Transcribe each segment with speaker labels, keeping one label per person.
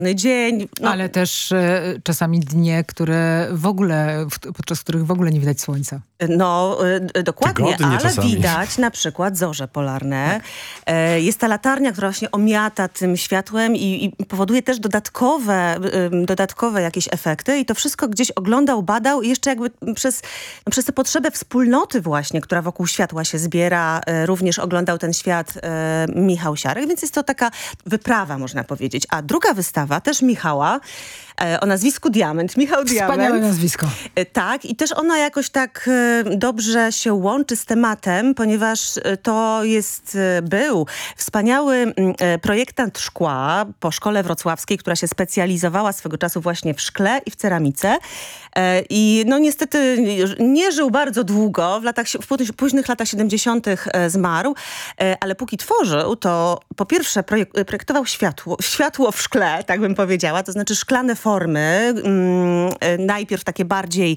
Speaker 1: dzień.
Speaker 2: Ale też czasami dnie, które w ogóle, podczas których w ogóle nie widać słońca.
Speaker 1: Dokładnie,
Speaker 3: Tygodnie
Speaker 1: ale
Speaker 3: czasami.
Speaker 1: widać na przykład zorze polarne. Jest ta latarnia, która właśnie omiata tym światłem i powoduje też dodatkowe jakieś efekty i to wszystko gdzieś oglądał, badał i jeszcze jakby przez tę potrzebę wspólnoty właśnie, która wokół światła się zbiera, również oglądał ten świat Michał Siarek, więc jest to taka wyprawa, można powiedzieć. A druga wystawa, też Michała, o nazwisku Diament. Michał Diament.
Speaker 2: Wspaniałe nazwisko.
Speaker 1: Tak, i też ona jakoś tak dobrze się łączy z tematem, ponieważ był wspaniały projektant szkła po szkole wrocławskiej, która się specjalizowała swego czasu właśnie w szkle i w ceramice. I niestety nie żył bardzo długo, w późnych latach 70. Zmarł, ale póki tworzył, to po pierwsze projektował światło w szkle, tak bym powiedziała, to znaczy szklane formy, najpierw takie bardziej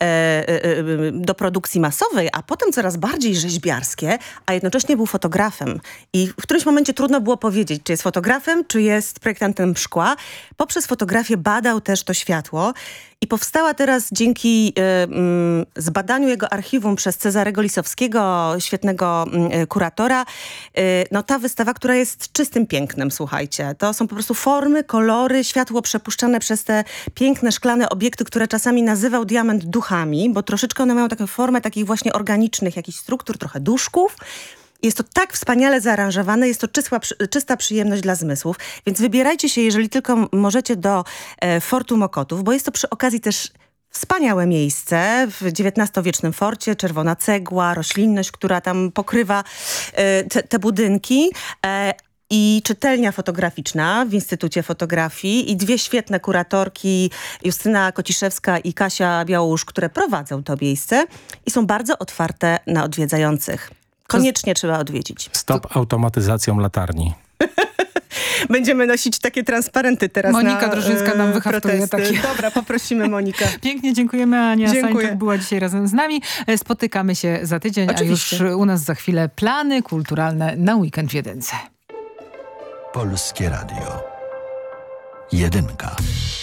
Speaker 1: do produkcji masowej, a potem coraz bardziej rzeźbiarskie, a jednocześnie był fotografem. I w którymś momencie trudno było powiedzieć, czy jest fotografem, czy jest projektantem szkła. Poprzez fotografię badał też to światło i powstała teraz dzięki zbadaniu jego archiwum przez Cezarego Lisowskiego, świetnego kuratora, ta wystawa, która jest czystym pięknem, słuchajcie. To są po prostu formy, kolory, światło przepuszczane przez te piękne szklane obiekty, które czasami nazywał Diament duchami, bo troszeczkę one mają taką formę takich właśnie organicznych jakichś struktur, trochę duszków. Jest to tak wspaniale zaaranżowane, jest to czysta przyjemność dla zmysłów, więc wybierajcie się, jeżeli tylko możecie, do Fortu Mokotów, bo jest to przy okazji też wspaniałe miejsce w XIX-wiecznym forcie, czerwona cegła, roślinność, która tam pokrywa te budynki. I czytelnia fotograficzna w Instytucie Fotografii i dwie świetne kuratorki, Justyna Kociszewska i Kasia Białusz, które prowadzą to miejsce i są bardzo otwarte na odwiedzających. Koniecznie trzeba odwiedzić.
Speaker 3: Stop automatyzacją latarni.
Speaker 1: Będziemy nosić takie transparenty teraz
Speaker 2: Monika Drożyńska nam wyhaftuje takie.
Speaker 1: Dobra, poprosimy Monikę.
Speaker 2: Pięknie dziękujemy. Ania Sańczak była dzisiaj razem z nami. Spotykamy się za tydzień, oczywiście. A już u nas za chwilę plany kulturalne na weekend w Jedynce.
Speaker 4: Polskie Radio. Jedynka.